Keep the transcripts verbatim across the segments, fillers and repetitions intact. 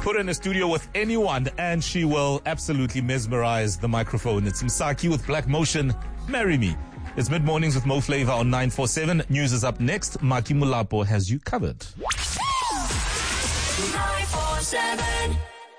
Put her in a studio with anyone and she will absolutely mesmerize the microphone. It's Msaki with Black Motion. Marry me. It's Mid-Mornings with Mo Flavor on nine four seven. News is up next. Maki Mulapo has you covered. nine four seven.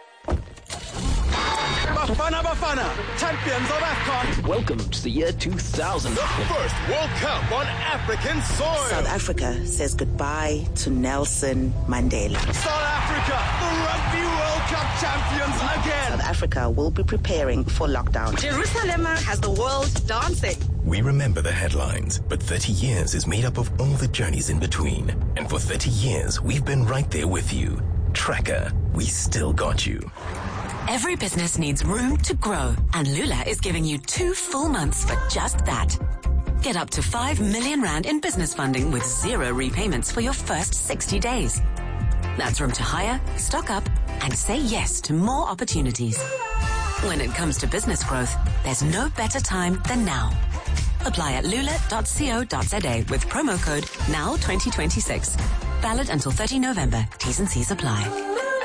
Bafana Bafana, champions of AFCON. Welcome to the year two thousand. The first World Cup on African soil. South Africa says goodbye to Nelson Mandela. South Africa, the Rugby World Cup champions again. South Africa will be preparing for lockdown. Jerusalem has the world dancing. We remember the headlines, but thirty years is made up of all the journeys in between. And for thirty years, we've been right there with you. Tracker, we still got you. Every business needs room to grow, and Lula is giving you two full months for just that. Get up to five million rand in business funding with zero repayments for your first sixty days. That's room to hire, stock up, and say yes to more opportunities. When it comes to business growth, there's no better time than now. Apply at lula dot co dot za with promo code now twenty twenty-six. Valid until thirtieth of November. T's and C's apply.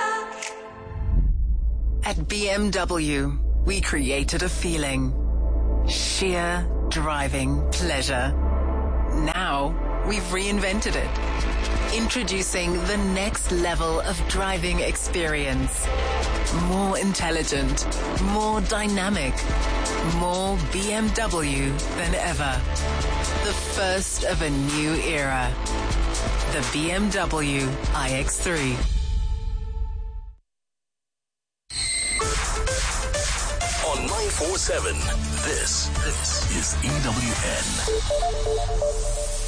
At B M W, we created a feeling. Sheer driving pleasure. Now, we've reinvented it. Introducing the next level of driving experience. More intelligent, more dynamic, more B M W than ever. The first of a new era. The B M W i X three. On nine four seven, this, this is E W N.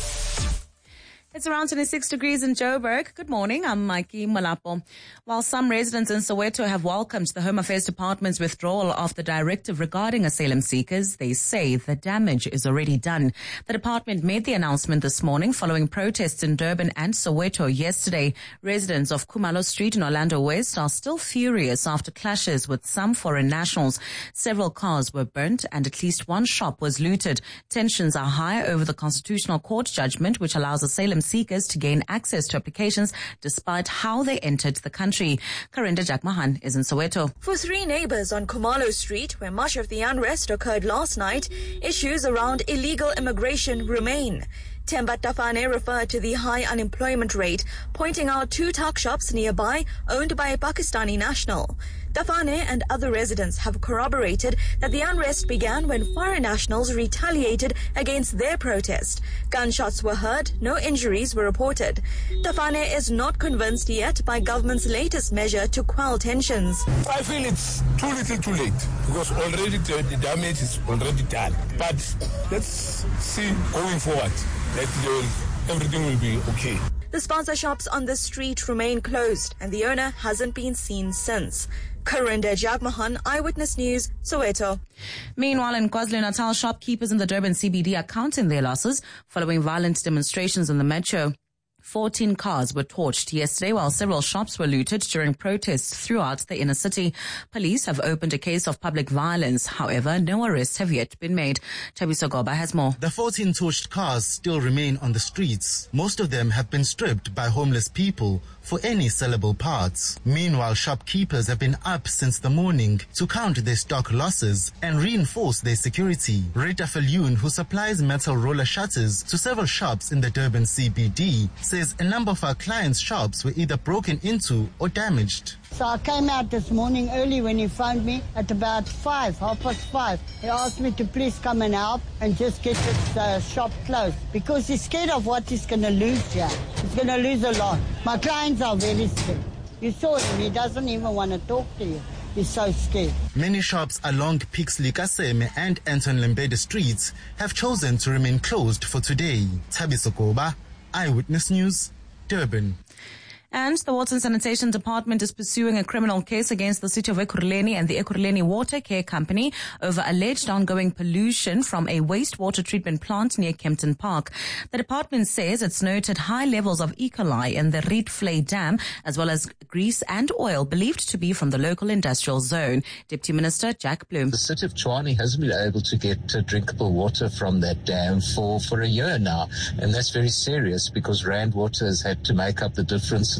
It's around twenty-six degrees in Joburg. Good morning, I'm Maki Mulapo. While some residents in Soweto have welcomed the Home Affairs Department's withdrawal of the directive regarding asylum seekers, they say the damage is already done. The department made the announcement this morning following protests in Durban and Soweto yesterday. Residents of Kumalo Street in Orlando West are still furious after clashes with some foreign nationals. Several cars were burnt and at least one shop was looted. Tensions are high over the Constitutional Court judgment, which allows asylum seekers to gain access to applications despite how they entered the country. Karinda Jakmahan is in Soweto. For three neighbors on Kumalo Street, where much of the unrest occurred last night, issues around illegal immigration remain. Temba Tafane referred to the high unemployment rate, pointing out two tuck shops nearby owned by a Pakistani national. Tafane and other residents have corroborated that the unrest began when foreign nationals retaliated against their protest. Gunshots were heard, no injuries were reported. Tafane is not convinced yet by government's latest measure to quell tensions. I feel it's too little too late because already the, the damage is already done. But let's see going forward that the, everything will be okay. The sponsor shops on the street remain closed and the owner hasn't been seen since. Karinda Jagmahan, Eyewitness News, Soweto. Meanwhile, in KwaZulu-Natal, shopkeepers in the Durban C B D are counting their losses following violent demonstrations in the metro. fourteen cars were torched yesterday while several shops were looted during protests throughout the inner city. Police have opened a case of public violence. However, no arrests have yet been made. Tabiso Goba has more. The fourteen torched cars still remain on the streets. Most of them have been stripped by homeless people for any sellable parts. Meanwhile, shopkeepers have been up since the morning to count their stock losses and reinforce their security. Rita Falyun, who supplies metal roller shutters to several shops in the Durban C B D, says a number of our clients' shops were either broken into or damaged. So I came out this morning early when he phoned me at about five, half past five. He asked me to please come and help and just get this uh, shop closed because he's scared of what he's going to lose here. He's going to lose a lot. My clients are very scared. You saw him, he doesn't even want to talk to you. He's so scared. Many shops along Pixley Kaseme and Anton Lembede streets have chosen to remain closed for today. Tabiso Goba, Eyewitness News, Durban. And the Water and Sanitation Department is pursuing a criminal case against the city of Ekurhuleni and the Ekurhuleni Water Care Company over alleged ongoing pollution from a wastewater treatment plant near Kempton Park. The department says it's noted high levels of E. coli in the Rietvlei Dam, as well as grease and oil believed to be from the local industrial zone. Deputy Minister Jack Bloom. The city of Tshwane hasn't been able to get uh, drinkable water from that dam for, for a year now. And that's very serious because Rand Water has had to make up the difference.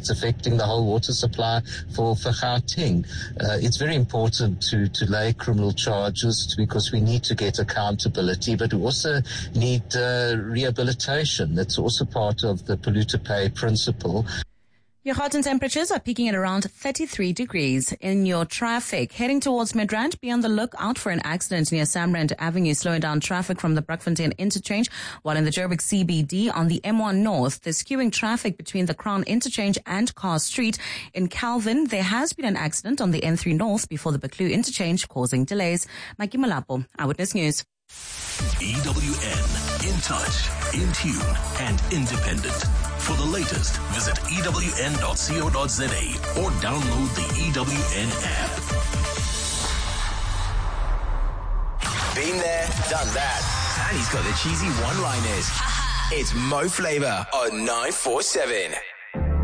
it's affecting the whole water supply for, for Gauteng. Uh, it's very important to, to lay criminal charges because we need to get accountability, but we also need uh, rehabilitation. That's also part of the polluter pay principle. Your hot and temperatures are peaking at around thirty-three degrees. In your traffic, heading towards Midrand, be on the lookout for an accident near Samrand Avenue, slowing down traffic from the Brakfontein interchange, while in the Joburg C B D on the M one North, there's queuing traffic between the Crown interchange and Carr Street. In Calvin, there has been an accident on the N three North before the Buccleuch interchange, causing delays. Maggie Malapo, Eyewitness News. E W N, in touch, in tune, and independent. For the latest, visit E W N dot co dot za or download the E W N app. Been there, done that. And he's got the cheesy one-liners. It's Mo Flava on nine four seven.